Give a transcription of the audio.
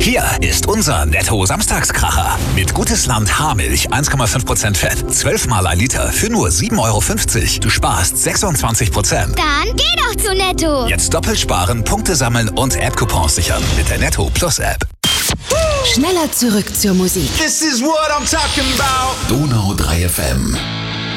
Hier ist unser Netto-Samstagskracher. Mit Gutes Land Haarmilch 1,5% Fett. 12 Mal ein Liter für nur 7,50 €. Du sparst 26%. Dann geh doch zu Netto. Jetzt doppelt sparen, Punkte sammeln und App-Coupons sichern mit der Netto Plus App. Schneller zurück zur Musik. This is what I'm talking about. Donau 3 FM.